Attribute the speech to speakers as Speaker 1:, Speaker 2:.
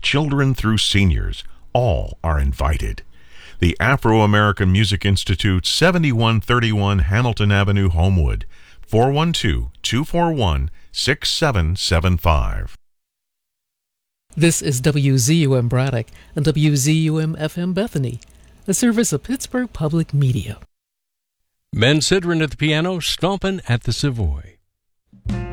Speaker 1: children through seniors, all are invited. The Afro-American Music Institute, 7131 Hamilton Avenue, Homewood, 412-241-6775.
Speaker 2: This is WZUM Braddock and WZUM-FM Bethany, a service of Pittsburgh Public Media.
Speaker 3: Ben Sidran at the piano, stomping at the Savoy.